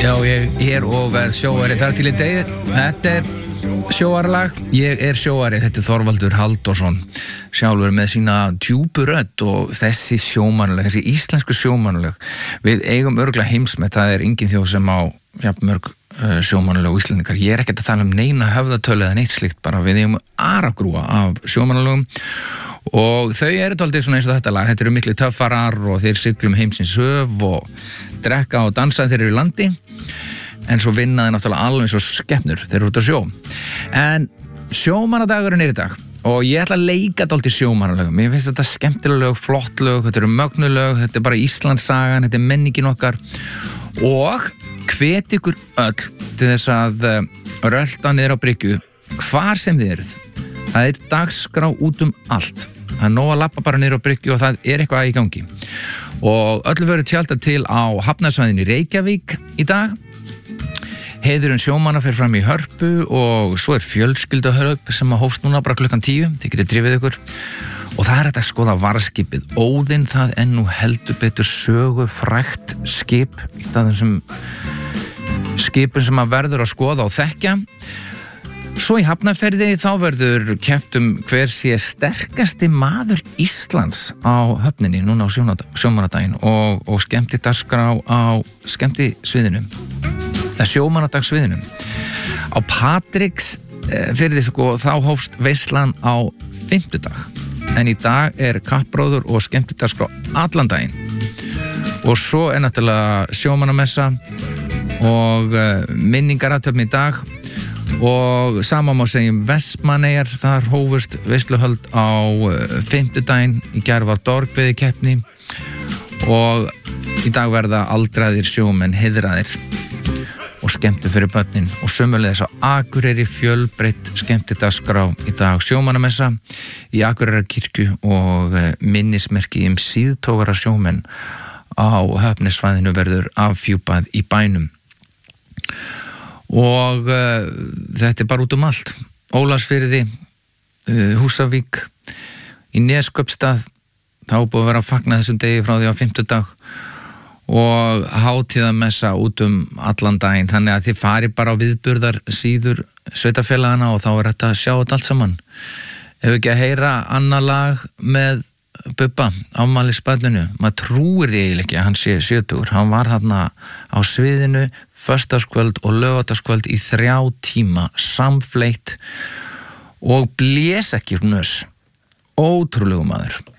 Já, ég og verð sjóari þar til í degi. Þetta sjóarlag, ég sjóari, þetta Þorvaldur Halldórsson, sjálfur með sína djúpu rödd og þessi sjómannuleg, þessi íslensku sjómannuleg. Við eigum örugglega heimsmet, það engin þjóð sem á jafnmörg sjómannuleg og íslendingar. Ég ekki að tala neina höfðatölu eða neitt slíkt, bara við eigum aragrúa af sjómannulegum. Og þau dálítið svona eins og þetta lag, þetta miklu töffarar og þeir siglum heimsins höf og drekka og dansa þeir í landi, en svo vinna þeir náttúrulega alveg eins og skepnur, þeir út á sjó. En sjómannadagurinn í dag og ég ætla að leika dálítið sjómannalögum. Mér finnst þetta skemmtileg lög, flott lög, þetta mögnulög, þetta bara Íslandssagan, þetta menningin okkar og hvet ykkur öll til þess að rölta niður á bryggju hvar sem þið eruð. Það dagskrá út allt. Það nóg að labba bara niður á bryggju og það eitthvað í gangi. Og öllu verður tjaldað til á hafnarsvæðinu í Reykjavík í dag. Heiðurinn sjómanna fer fram í Hörpu og svo fjölskylduhörp sem hófst núna bara klukkan 10. Þið getið drifið ykkur. Og það þetta að skoða varskipið. Óðinn, það nú heldur betur sögufrægt skip. Eitt af þessum skipum sem að verður að skoða og þekkja. Svo í Hafnarfirði þá verður keppt hver sé sterkasti maður Íslands á höfninni núna á sjómannadaginn og skemmtidagskrá á skemmtisviðinu. Sjómannadagsviðinu. Á Patreksfirði þá hófst veislan á fimmtudag. En í dag kappróður og skemmtidagskrá allan daginn. Og svo náttúrulega sjómannamessa og minningarathöfn í dag. Og sama má segja Vestmannaeyjar, þar hófust veisluhöld á fimmtudaginn, í gær var dorgveiðikeppni og í dag verða aldraðir sjómenn heiðraðir og skemmtu fyrir börnin og sömuleiðis á Akureyri fjölbreytt skemmtidagskrá í dag sjómannamessa í Akureyrarkirkju og minnismerki síðtogara sjómenn á höfnisvæðinu verður afhjúpað í bænum. Og þetta bara út allt. Ólafsfirði, Húsavík, í Neskaupstað, þá búið að vera að fagna þessum degi frá því á fimmtudag og hátíðamessa út allan daginn, þannig að þið fari bara á viðburðar síður sveitafélagana og þá þetta að sjá þetta allt saman. Ef ekki að heyra annað lag með Bubba, afmælisbarninu, maður trúir því eiginlega ekki að hann sé 70. Hann var þarna á sviðinu föstudagskvöld og laugardagskvöld í 3 tíma samfleytt og blés ekki nös. Ótrúlegu maður.